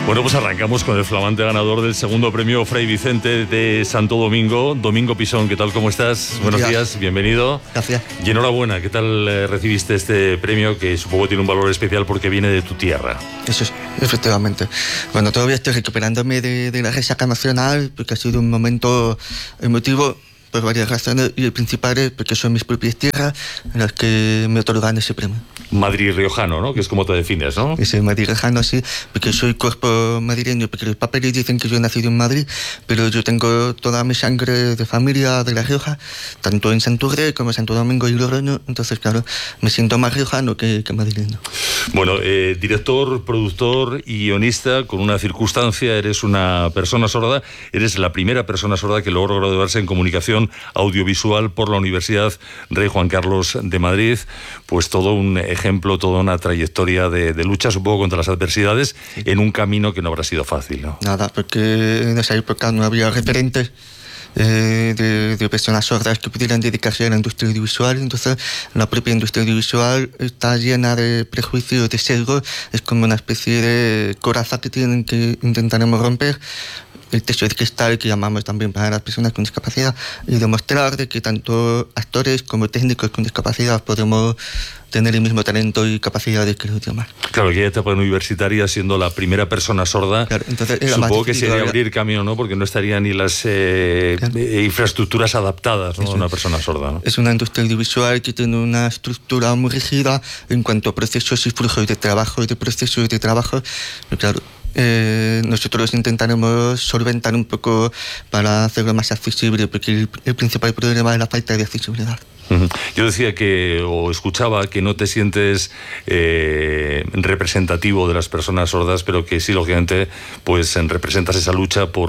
Bueno, pues arrancamos con el flamante ganador del segundo premio Fray Vicente de Santo Domingo, Domingo Pisón. ¿Qué tal? ¿Cómo estás? Buenos días, bienvenido. Gracias. Y enhorabuena, ¿qué tal recibiste este premio que supongo tiene un valor especial porque viene de tu tierra? Eso es, efectivamente. Bueno, todavía estoy recuperándome de la resaca nacional porque ha sido un momento emotivo por varias razones y el principal es porque son mis propias tierras en las que me otorgan ese premio. Madrid riojano, ¿no? Que es como te defines, ¿no? Ese Madrid riojano, sí, porque soy cuerpo madrileño, porque los papeles dicen que yo he nacido en Madrid, pero yo tengo toda mi sangre de familia de La Rioja, tanto en Santurce como en Santo Domingo y Logroño, entonces claro, me siento más riojano que madrileño. Bueno, director, productor y guionista, con una circunstancia, eres una persona sorda, eres la primera persona sorda que logró graduarse en comunicación audiovisual por la Universidad Rey Juan Carlos de Madrid, pues todo un ejemplo, toda una trayectoria de lucha, supongo, contra las adversidades, sí, en un camino que no habrá sido fácil, ¿no? Nada, porque en esa época no había referentes de personas sordas que pudieran dedicarse a la industria audiovisual. Entonces la propia industria audiovisual está llena de prejuicios, de sesgos, es como una especie de coraza que intentaremos romper, el techo de cristal que llamamos también para las personas con discapacidad, y demostrar de que tanto actores como técnicos con discapacidad podemos tener el mismo talento y capacidades que los demás. Claro, que ya etapa universitaria, siendo la primera persona sorda, claro, entonces supongo que sería abrir camino, ¿no? Porque no estarían ni las claro, infraestructuras adaptadas, ¿no? A una persona sorda, ¿no? Es una industria audiovisual que tiene una estructura muy rígida en cuanto a procesos y flujos de trabajo y de procesos de trabajo. Pero claro, nosotros intentaremos solventar un poco para hacerlo más accesible, porque el principal problema es la falta de accesibilidad. Yo decía o escuchaba que no te sientes representativo de las personas sordas, pero que sí, lógicamente, pues representas esa lucha por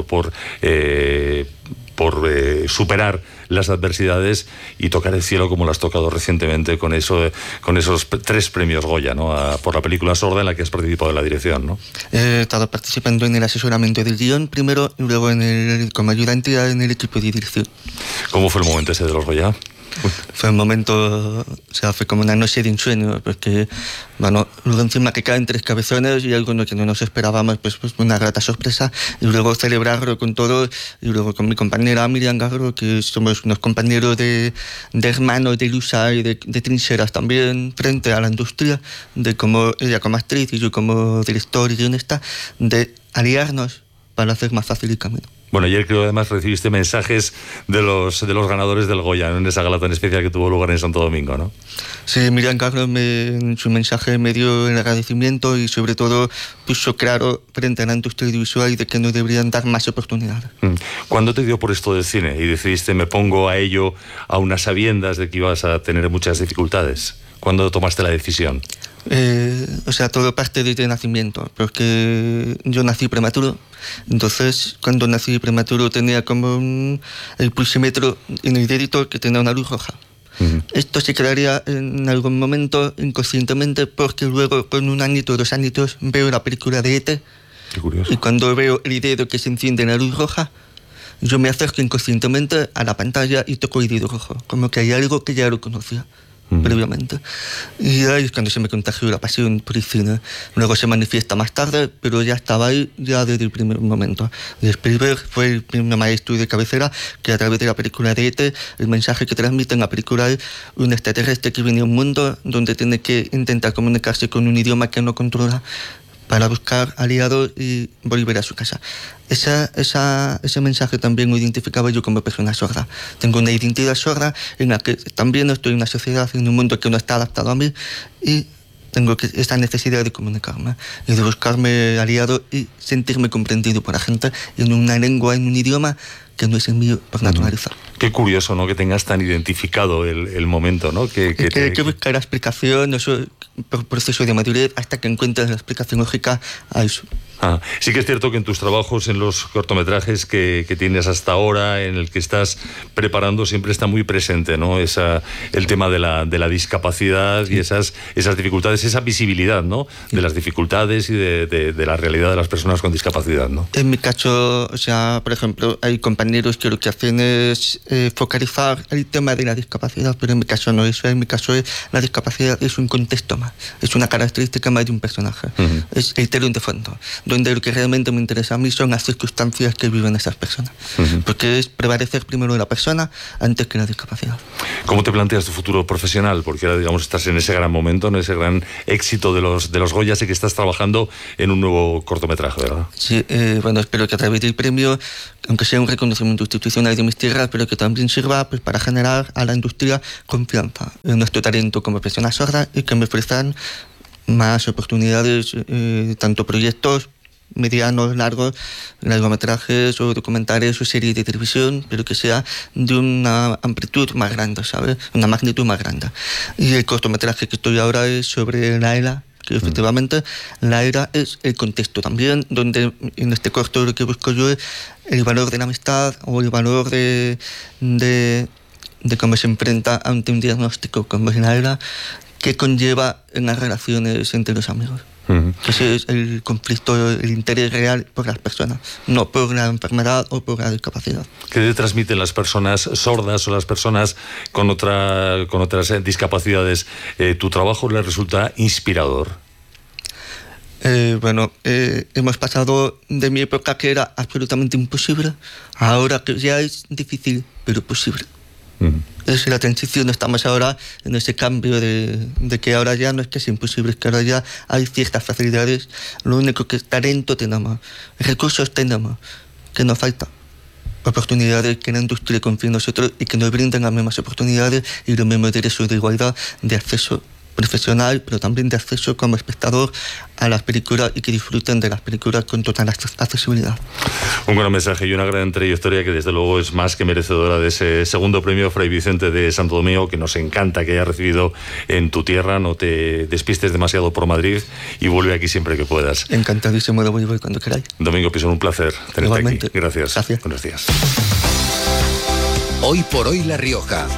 superar las adversidades y tocar el cielo como lo has tocado recientemente con esos 3 premios Goya, ¿no? Por la película sorda en la que has participado en la dirección, ¿no? He estado participando en el asesoramiento del guión primero y luego como ayudante en el equipo de dirección. ¿Cómo fue el momento ese de los Goya? Fue un momento, o sea, fue como una noche de ensueño, porque, bueno, luego encima que caen 3 cabezones y algo que no nos esperábamos, pues una grata sorpresa, y luego celebrarlo con todos, y luego con mi compañera Miriam Garro, que somos unos compañeros de hermanos, de lucha y de trincheras también, frente a la industria, de como ella como actriz y yo como director y guionista, de aliarnos para hacer más fácil el camino. Bueno, ayer creo además recibiste mensajes de los ganadores del Goya, ¿no? En esa gala tan especial que tuvo lugar en Santo Domingo, ¿no? Sí, Miriam Carlos en su mensaje me dio el agradecimiento y sobre todo puso claro frente a la industria audiovisual y de que nos deberían dar más oportunidades. ¿Cuándo te dio por esto del cine y decidiste me pongo a ello a unas sabiendas de que ibas a tener muchas dificultades? ¿Cuándo tomaste la decisión? O sea, todo parte desde nacimiento, porque yo nací prematuro. Entonces, cuando nací prematuro tenía como el pulsímetro en el dedito que tenía una luz roja. Esto se quedaría en algún momento inconscientemente porque luego con 1 añito, 2 añitos veo la película de E.T. Qué curioso. Y cuando veo el dedo que se enciende en la luz roja, yo me acerco inconscientemente a la pantalla y toco el dedo rojo, como que hay algo que ya lo conocía previamente. Y ahí es cuando se me contagió la pasión por el cine. Luego se manifiesta más tarde, pero ya estaba ahí ya desde el primer momento. Spielberg fue el primer maestro de cabecera que a través de la película de E.T., el mensaje que transmite en la película es un extraterrestre que viene a un mundo donde tiene que intentar comunicarse con un idioma que no controla para buscar aliados y volver a su casa. Ese mensaje también lo identificaba yo como persona sorda. Tengo una identidad sorda en la que también estoy en una sociedad, en un mundo que no está adaptado a mí, y tengo esta necesidad de comunicarme y de buscarme aliados y sentirme comprendido por la gente en una lengua, en un idioma que no es el mío por naturaleza. Qué curioso, ¿no? Que tengas tan identificado el momento, ¿no? Que buscar la explicación, eso, por proceso de madurez, hasta que encuentres la explicación lógica a eso. Sí que es cierto que en tus trabajos, en los cortometrajes que tienes hasta ahora, en el que estás preparando, siempre está muy presente, ¿no? El tema de la discapacidad y esas dificultades, esa visibilidad, ¿no? De las dificultades y de la realidad de las personas con discapacidad, ¿no? En mi caso, o sea, por ejemplo, hay compañeros que lo que hacen es focalizar el tema de la discapacidad, pero en mi caso no, eso en mi caso la discapacidad es un contexto más, es una característica más de un personaje, es el telón de fondo. donde lo que realmente me interesa a mí son las circunstancias que viven esas personas. Porque es prevalecer primero la persona antes que la discapacidad. ¿Cómo te planteas tu futuro profesional? Porque ahora, digamos, estás en ese gran momento, en ese gran éxito de los Goya, y que estás trabajando en un nuevo cortometraje, ¿verdad? Sí, bueno, espero que a través del premio, aunque sea un reconocimiento institucional de mis tierras, pero que también sirva pues, para generar a la industria confianza en nuestro talento como personas sordas y que me ofrezcan más oportunidades, tanto proyectos medianos, largos, largometrajes o documentales o series de televisión, pero que sea de una amplitud más grande, ¿sabes? Una magnitud más grande. Y el cortometraje que estoy ahora es sobre la ELA, que efectivamente la ELA es el contexto también, donde en este corto lo que busco yo es el valor de la amistad o el valor de cómo se enfrenta ante un diagnóstico como es la ELA, que conlleva en las relaciones entre los amigos. Ese es el conflicto, el interés real por las personas, no por la enfermedad o por la discapacidad. ¿Qué te transmiten las personas sordas o las personas con otras discapacidades? ¿Tu trabajo les resulta inspirador? Bueno, hemos pasado de mi época que era absolutamente imposible, a ahora que ya es difícil, pero posible. Es la transición, estamos ahora en ese cambio de que ahora ya no es que sea imposible, es que ahora ya hay ciertas facilidades, lo único que es talento tenemos, recursos tenemos, que nos falta. Oportunidades que la industria confía en nosotros y que nos brinden las mismas oportunidades y los mismos derechos de igualdad de acceso profesional, pero también de acceso como espectador a las películas y que disfruten de las películas con total accesibilidad. Un gran mensaje y una gran trayectoria que desde luego es más que merecedora de ese segundo premio Fray Vicente de Santo Domingo, que nos encanta que haya recibido en tu tierra. No te despistes demasiado por Madrid y vuelve aquí siempre que puedas. Encantadísimo de volver cuando queráis. Domingo Pisón, un placer tenerte Igualmente. aquí. Gracias. Gracias. Buenos días. Hoy por hoy La Rioja.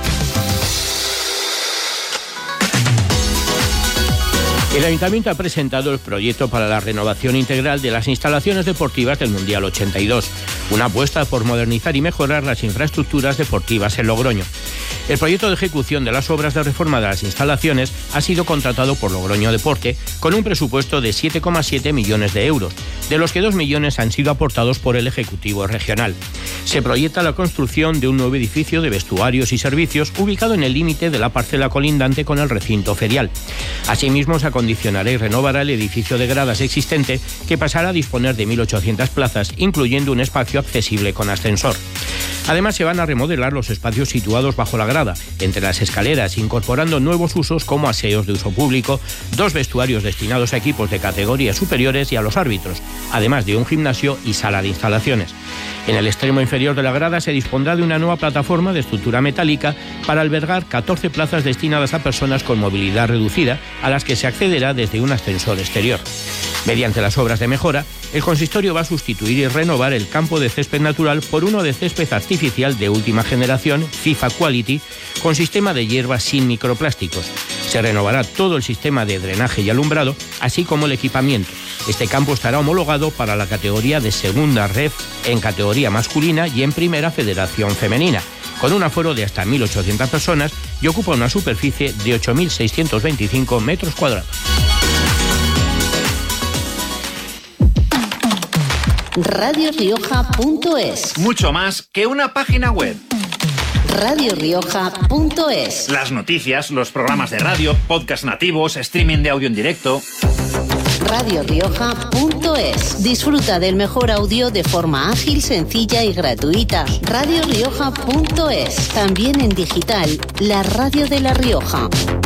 El Ayuntamiento ha presentado el proyecto para la renovación integral de las instalaciones deportivas del Mundial 82, una apuesta por modernizar y mejorar las infraestructuras deportivas en Logroño. El proyecto de ejecución de las obras de reforma de las instalaciones ha sido contratado por Logroño Deporte con un presupuesto de 7,7 millones de euros, de los que 2 millones han sido aportados por el Ejecutivo Regional. Se proyecta la construcción de un nuevo edificio de vestuarios y servicios ubicado en el límite de la parcela colindante con el recinto ferial. Asimismo, se acondicionará y renovará el edificio de gradas existente, que pasará a disponer de 1.800 plazas, incluyendo un espacio accesible con ascensor. Además, se van a remodelar los espacios situados bajo la grada, entre las escaleras, incorporando nuevos usos como aseos de uso público, 2 vestuarios destinados a equipos de categorías superiores y a los árbitros, además de un gimnasio y sala de instalaciones. En el extremo inferior de la grada se dispondrá de una nueva plataforma de estructura metálica para albergar 14 plazas destinadas a personas con movilidad reducida, a las que se accederá desde un ascensor exterior. Mediante las obras de mejora, el consistorio va a sustituir y renovar el campo de césped natural por uno de césped artificial de última generación, FIFA Quality, con sistema de hierba sin microplásticos. Se renovará todo el sistema de drenaje y alumbrado, así como el equipamiento. Este campo estará homologado para la categoría de segunda ref en categoría masculina y en primera federación femenina, con un aforo de hasta 1.800 personas y ocupa una superficie de 8.625 metros cuadrados. RadioRioja.es. Mucho más que una página web. RadioRioja.es. Las noticias, los programas de radio, podcast nativos, streaming de audio en directo. RadioRioja.es. Disfruta del mejor audio de forma ágil, sencilla y gratuita. RadioRioja.es. También en digital, la radio de La Rioja.